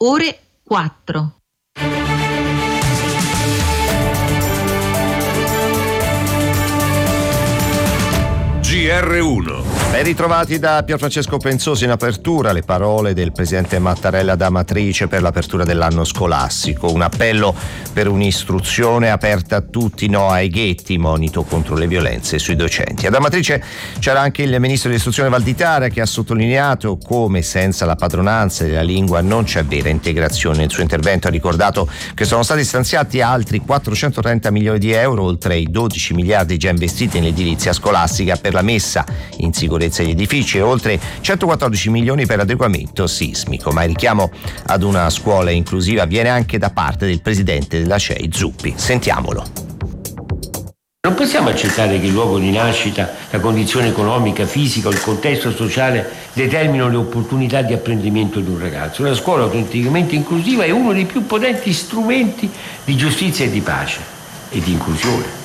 ore 4. GR1. Ben ritrovati da Pier Francesco Pensosi. In apertura le parole del presidente Mattarella ad Amatrice per l'apertura dell'anno scolastico. Un appello per un'istruzione aperta a tutti, no ai ghetti, monito contro le violenze sui docenti. Ad Amatrice c'era anche il ministro dell'istruzione Valditara, che ha sottolineato come senza la padronanza della lingua non c'è vera integrazione. Nel suo intervento ha ricordato che sono stati stanziati altri 430 milioni di euro, oltre ai 12 miliardi già investiti nell'edilizia scolastica per la messa in sicurezza degli edifici e oltre 114 milioni per adeguamento sismico. Ma il richiamo ad una scuola inclusiva viene anche da parte del presidente della CEI Zuppi. Sentiamolo. Non possiamo accettare che il luogo di nascita, la condizione economica, fisica o il contesto sociale determinino le opportunità di apprendimento di un ragazzo. Una scuola autenticamente inclusiva è uno dei più potenti strumenti di giustizia e di pace e di inclusione.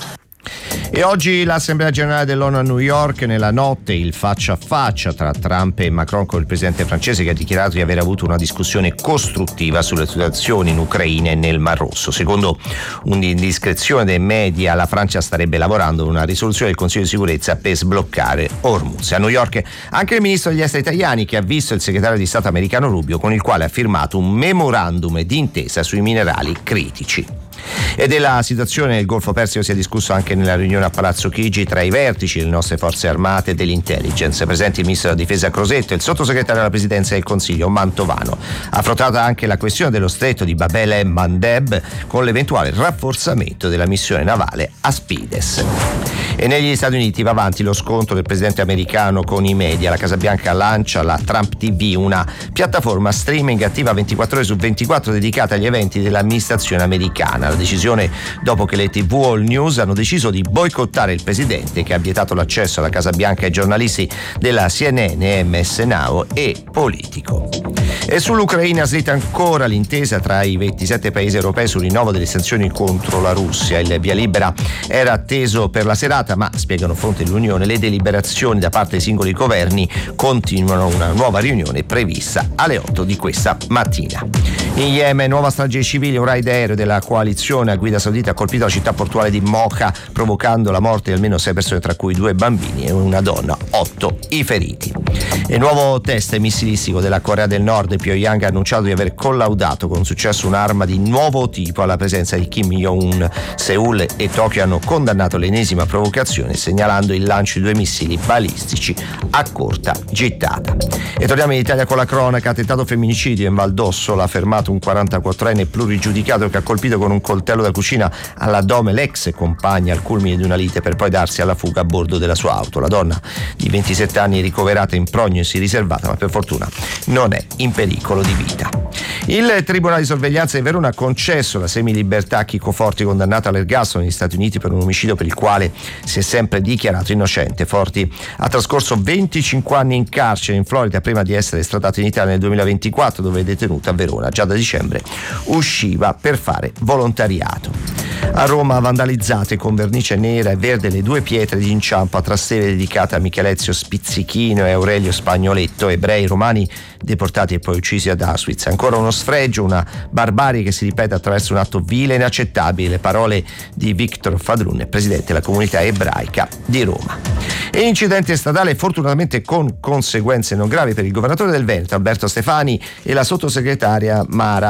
E oggi l'Assemblea Generale dell'ONU a New York, nella notte il faccia a faccia tra Trump e Macron con il presidente francese, che ha dichiarato di aver avuto una discussione costruttiva sulle situazioni in Ucraina e nel Mar Rosso. Secondo un'indiscrezione dei media, la Francia starebbe lavorando a una risoluzione del Consiglio di sicurezza per sbloccare Hormuz. A New York anche il ministro degli esteri italiani, che ha visto il segretario di Stato americano Rubio, con il quale ha firmato un memorandum d'intesa sui minerali critici. E della situazione nel Golfo Persico si è discusso anche nella riunione a Palazzo Chigi tra i vertici delle nostre forze armate e dell'intelligence. Presenti il ministro della difesa Crosetto e il sottosegretario della presidenza del Consiglio Mantovano. Affrontata anche la questione dello stretto di Bab el-Mandeb con l'eventuale rafforzamento della missione navale Aspides. E negli Stati Uniti va avanti lo scontro del presidente americano con i media. La Casa Bianca lancia la Trump TV, una piattaforma streaming attiva 24 ore su 24 dedicata agli eventi dell'amministrazione americana. La decisione dopo che le TV All News hanno deciso di boicottare il presidente, che ha vietato l'accesso alla Casa Bianca ai giornalisti della CNN, MS Now e Politico. E sull'Ucraina slitta ancora l'intesa tra i 27 paesi europei sul rinnovo delle sanzioni contro la Russia. Il via libera era atteso per la serata, ma, spiegano fonti dell'Unione, le deliberazioni da parte dei singoli governi continuano. Una nuova riunione prevista alle 8 di questa mattina. In Yemen, nuova strage civile, un raid aereo della coalizione a guida saudita ha colpito la città portuale di Mocha, provocando la morte di almeno 6 persone, tra cui 2 bambini e una donna, 8 i feriti. Il nuovo test missilistico della Corea del Nord, Pyongyang, ha annunciato di aver collaudato con successo un'arma di nuovo tipo alla presenza di Kim Jong-un. Seul e Tokyo hanno condannato l'ennesima provocazione, segnalando il lancio di 2 missili balistici a corta gittata. E torniamo in Italia con la cronaca. Tentato femminicidio in Val d'Ossola, ha fermato un 44enne plurigiudicato che ha colpito con un coltello da cucina all'addome l'ex compagna al culmine di una lite, per poi darsi alla fuga a bordo della sua auto. La donna di 27 anni è ricoverata in prognosi riservata, ma per fortuna non è in pericolo di vita. Il Tribunale di sorveglianza di Verona ha concesso la semilibertà a Chico Forti, condannato all'ergastolo negli Stati Uniti per un omicidio per il quale si è sempre dichiarato innocente. Forti ha trascorso 25 anni in carcere in Florida prima di essere estradato in Italia nel 2024, dove è detenuto a Verona. Già da dicembre usciva per fare volontariato. A Roma, vandalizzate con vernice nera e verde le 2 pietre di inciampo a Trastevere dedicate a Michelezio Spizzichino e Aurelio Spagnoletto, ebrei romani deportati e poi uccisi ad Auschwitz. Ancora uno sfregio, una barbarie che si ripete attraverso un atto vile e inaccettabile. Le parole di Victor Fadrun, presidente della comunità ebraica di Roma. E incidente stradale fortunatamente con conseguenze non gravi per il governatore del Veneto Alberto Stefani e la sottosegretaria Mara